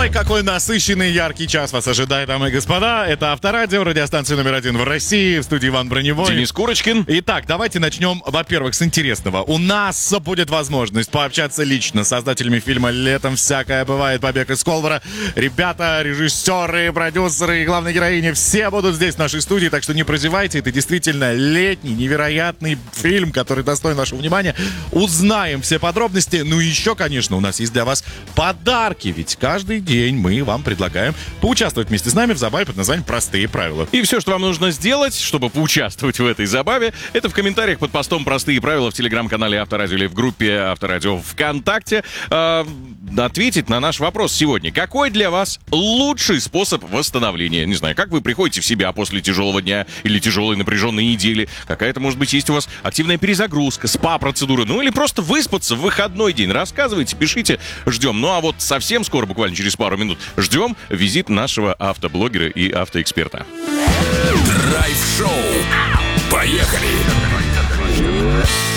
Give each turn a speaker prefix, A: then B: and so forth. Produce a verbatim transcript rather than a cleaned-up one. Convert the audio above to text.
A: Ой, какой насыщенный яркий час вас ожидает, дамы и господа. Это Авторадио, радиостанция номер один в России. В студии Иван Броневой.
B: Денис Курочкин.
A: Итак, давайте начнем, во-первых, с интересного. У нас будет возможность пообщаться лично с создателями фильма «Летом всякое бывает. Побег из Колвара». Ребята, режиссеры, продюсеры и главные героини все будут здесь в нашей студии, так что не прозевайте. Это действительно летний, невероятный фильм, который достоин вашего внимания. Узнаем все подробности. Ну и еще, конечно, у нас есть для вас подарки, ведь каждый день мы вам предлагаем поучаствовать вместе с нами в забаве под названием «Простые правила».
B: И все, что вам нужно сделать, чтобы поучаствовать в этой забаве, это в комментариях под постом «Простые правила» в телеграм-канале Авторадио или в группе Авторадио ВКонтакте э, ответить на наш вопрос сегодня. Какой для вас лучший способ восстановления? Не знаю, как вы приходите в себя после тяжелого дня или тяжелой напряженной недели? Какая-то, может быть, есть у вас активная перезагрузка, спа-процедура, ну или просто выспаться в выходной день? Рассказывайте, пишите, ждем. Ну а вот совсем скоро, буквально через пару минут, ждем визит нашего автоблогера и автоэксперта.
C: Драйв-шоу. Поехали!